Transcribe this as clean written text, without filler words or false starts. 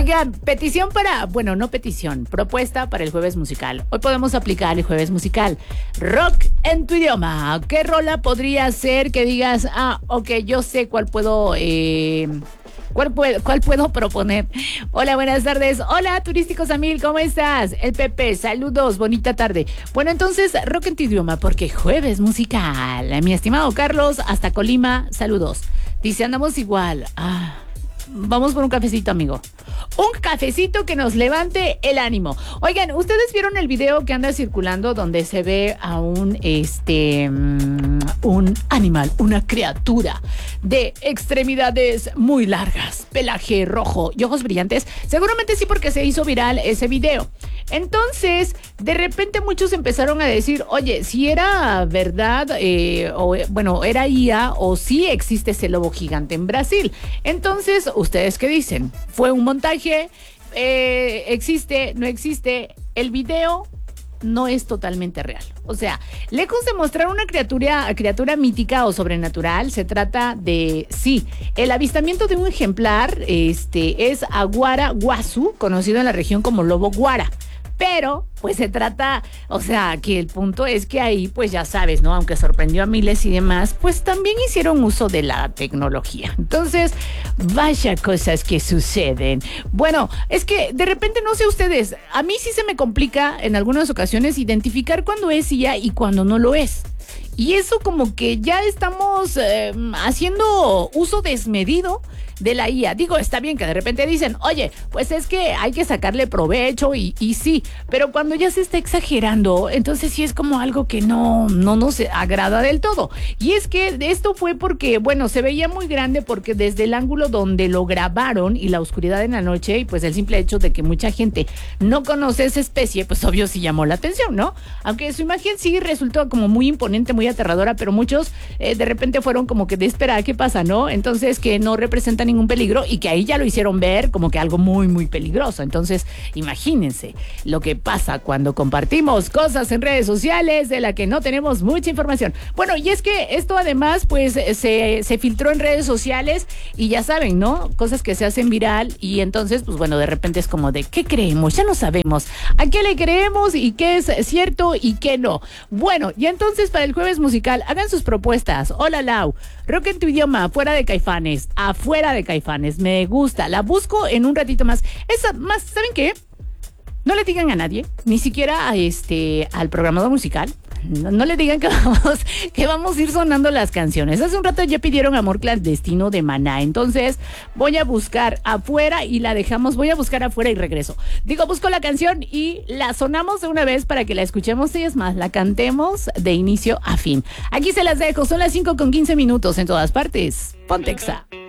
Oigan, petición para, bueno, no petición, propuesta para el jueves musical. Hoy podemos aplicar el jueves musical. Rock en tu idioma. ¿Qué rola podría ser que digas, ok, yo sé cuál puedo... ¿Cuál puedo proponer? Hola, buenas tardes. Hola, Turísticos Amil, ¿cómo estás? El Pepe, saludos, bonita tarde. Bueno, entonces, rock en tu idioma, porque jueves musical. Mi estimado Carlos, hasta Colima, saludos. Dice, andamos igual. Vamos por un cafecito, amigo. Un cafecito que nos levante el ánimo. Oigan, ¿ustedes vieron el video que anda circulando donde se ve a un animal, una criatura de extremidades muy largas, pelaje rojo y ojos brillantes? Seguramente sí, porque se hizo viral ese video. Entonces, de repente muchos empezaron a decir, oye, si era verdad, era IA o sí existe ese lobo gigante en Brasil. Entonces, ¿ustedes qué dicen? ¿Fue un montaje? ¿Existe? ¿No existe? El video no es totalmente real. O sea, lejos de mostrar una criatura mítica o sobrenatural, se trata de, sí, el avistamiento de un ejemplar, es aguara guasu, conocido en la región como lobo guara. Pero, pues se trata, o sea, que el punto es que ahí, pues ya sabes, ¿no? Aunque sorprendió a miles y demás, pues también hicieron uso de la tecnología. Entonces, vaya cosas que suceden. Bueno, es que de repente, no sé ustedes, a mí sí se me complica en algunas ocasiones identificar cuándo es IA y cuándo no lo es. Y eso como que ya estamos haciendo uso desmedido de la IA. Digo, está bien que de repente dicen, oye, pues es que hay que sacarle provecho y sí, pero cuando ya se está exagerando, entonces sí es como algo que no nos agrada del todo. Y es que esto fue porque, bueno, se veía muy grande porque desde el ángulo donde lo grabaron y la oscuridad en la noche y pues el simple hecho de que mucha gente no conoce esa especie, pues obvio sí llamó la atención, ¿no? Aunque su imagen sí resultó como muy imponente, muy aterradora, pero muchos de repente fueron como que de esperar qué pasa, ¿no? Entonces que no representa ningún peligro y que ahí ya lo hicieron ver como que algo muy, muy peligroso. Entonces, imagínense lo que pasa cuando compartimos cosas en redes sociales de la que no tenemos mucha información. Bueno, y es que esto además, pues, se filtró en redes sociales y ya saben, ¿no? Cosas que se hacen viral y entonces, pues bueno, de repente es como de, ¿qué creemos? Ya no sabemos a qué le creemos y qué es cierto y qué no. Bueno, y entonces para el jueves musical, hagan sus propuestas. Hola, Lau. Rock en tu idioma, afuera de Caifanes, me gusta, la busco en un ratito más. ¿Saben qué? No le digan a nadie, ni siquiera al programador musical. No le digan que vamos a ir sonando las canciones. Hace un rato ya pidieron Amor Clandestino de Maná. Entonces voy a buscar afuera y la dejamos. Voy a buscar afuera y regreso. Busco la canción y la sonamos de una vez para que la escuchemos y es más, la cantemos de inicio a fin. Aquí se las dejo. Son las 5:15 en todas partes. Ponte Exa.